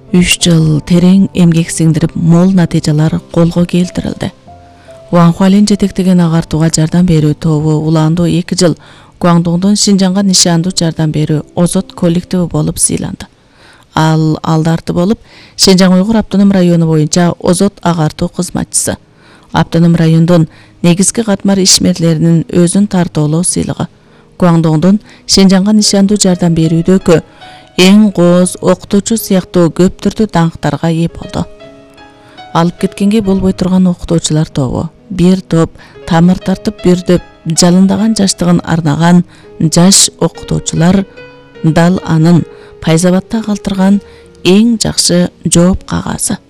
3 жыл терең эмгек сиңдирип мол натыйжалар колго келтирилди. Ван Хуалин жетектеген агартууга жардам берүү тобу улаандуу 2 жыл Гуандоңдон Шинжаңга нишандуу жардам берүү Озот коллективи болуп сыйланды. Ал алдарты болуп Шинжаң Уйгур автоном району боюнча Озот агартуу кызматчысы. Автоном райондон негизги катмар ишмерлеринин өзүн тартоолоо сыйлыгы. Гуандоңдон Шинжаңга нишандуу жардам берүүдөгү эң кооз окутуучу сыяктуу көп түрдүү даңктарга ээ болду. Алып кеткенге болбой турган окутуучулар тобу, бир топ тамыр тартып бүрдөп жалындаган жаштыгын арнаган жаш окутуучулар дал анын Пайзабадда калтырган эң жакшы жооп кагазы.